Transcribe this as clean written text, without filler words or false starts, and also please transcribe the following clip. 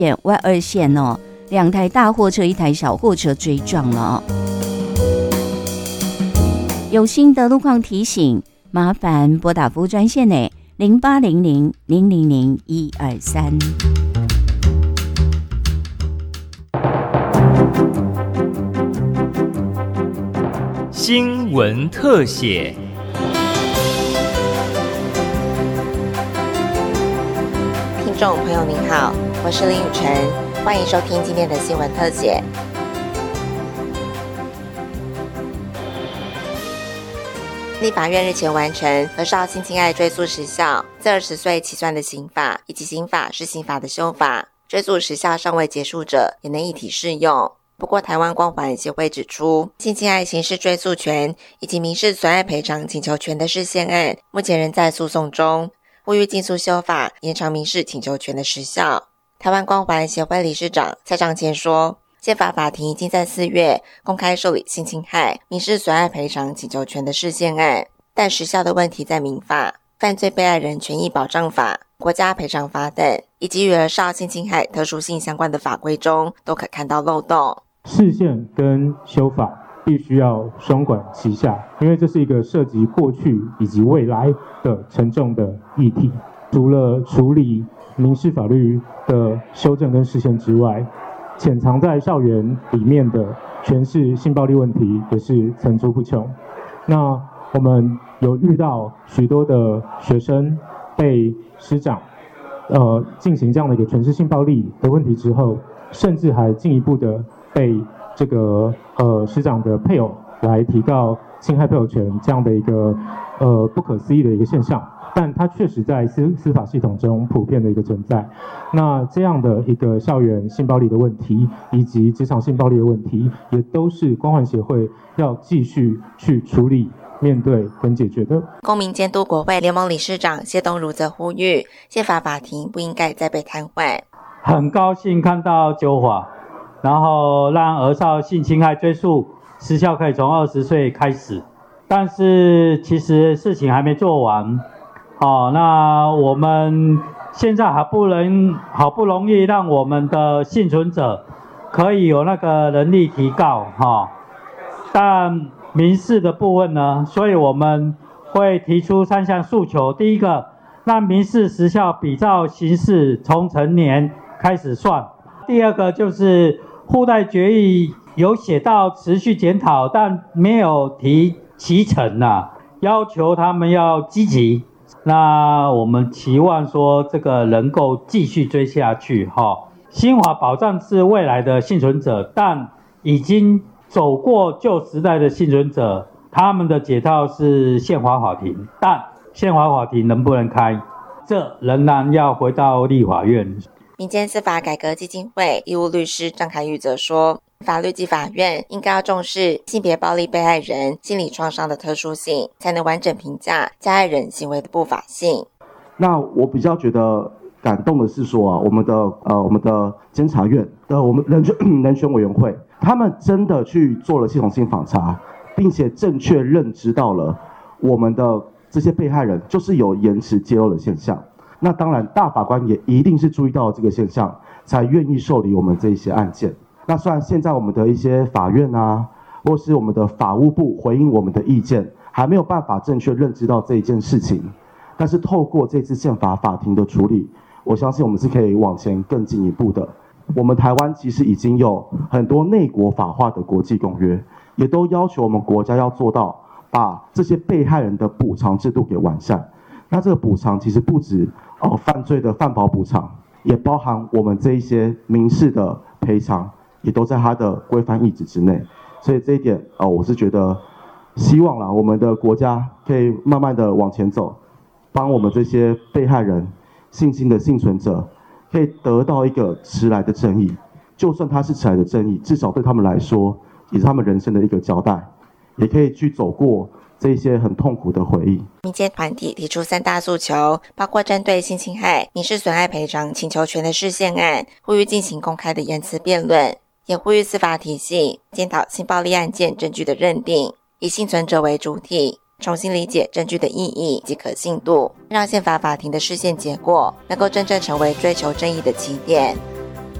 外二线2台大货车1台小货车追撞了有新的路况提醒，麻烦拨打服务专线0800-000-123。 新闻特写。 听众朋友您好，我是林雨晨，欢迎收听今天的新闻特写。立法院日前完成儿少性侵害追诉时效自20岁起算的刑法以及刑法施行法的修法，追诉时效尚未结束者也能一体适用。不过台湾光环协会指出，性侵害刑事追诉权以及民事损害赔偿请求权的释宪案目前仍在诉讼中，呼吁尽速修法延长民事请求权的时效。台湾光环协会理事长蔡长乾说，宪法法庭已经在4月公开受理性侵害民事损害赔偿请求权的释宪案，但时效的问题在民法、犯罪被害人权益保障法、国家赔偿法等，以及与儿少性侵害特殊性相关的法规中都可看到漏洞。 释宪跟修法必须要双管齐下，因为这是一个涉及过去以及未来的沉重的议题。除了处理民事法律的修正跟释宪之外，潜藏在校园里面的全是性暴力问题也是层出不穷。那我们有遇到许多的学生被师长进行这样的一个全是性暴力的问题之后，甚至还进一步的被这个师长的配偶来提告侵害配偶权这样的一个不可思议的一个现象，但它确实在司法系统中普遍的一个存在。那这样的一个校园性暴力的问题以及职场性暴力的问题，也都是光环协会要继续去处理、面对跟解决的。 公民监督国会联盟理事长谢东如则呼吁，宪法法庭不应该再被瘫痪。 很高兴看到修法，然后让儿少性侵害追诉时效可以从20岁开始，但是其实事情还没做完。那我们现在好不容易让我们的幸存者可以有那个能力提告但民事的部分呢，所以我们会提出3项诉求。第一个，让民事时效比照刑事从成年开始算。第二个就是户代决议有写到持续检讨，但没有提期程要求他们要积极。那我们期望说这个能够继续追下去新法保障是未来的幸存者，但已经走过旧时代的幸存者，他们的解套是宪法法庭，但宪法法庭能不能开，这仍然要回到立法院。 民间司法改革基金会义务律师张凯宇则说，法律及法院应该要重视性别暴力被害人心理创伤的特殊性，才能完整评价加害人行为的不法性。 那我比较觉得感动的是说我们的监察院的我们人权委员会，他们真的去做了系统性访查，并且正确认知到了我们的这些被害人就是有延迟揭露的现象。那当然大法官也一定是注意到这个现象，才愿意受理我们这一些案件。那虽然现在我们的一些法院或是我们的法务部回应我们的意见，还没有办法正确认知到这一件事情，但是透过这次宪法法庭的处理，我相信我们是可以往前更进一步的。我们台湾其实已经有很多内国法化的国际公约，也都要求我们国家要做到把这些被害人的补偿制度给完善。那这个补偿其实不止犯罪的犯保补偿，也包含我们这一些民事的赔偿，也都在它的规范意旨之内。所以这一点我是觉得希望我们的国家可以慢慢的往前走，帮我们这些被害人性侵的幸存者可以得到一个迟来的正义。就算它是迟来的正义，至少对他们来说也是他们人生的一个交代，也可以去走过这些很痛苦的回忆。 民间团体提出3大诉求，包括针对性侵害民事损害赔偿请求权的释宪案，呼吁进行公开的言辞辩论，也呼吁司法体系检讨性暴力案件证据的认定，以幸存者为主体，重新理解证据的意义及可信度，让宪法法庭的释宪结果能够真正成为追求正义的起点。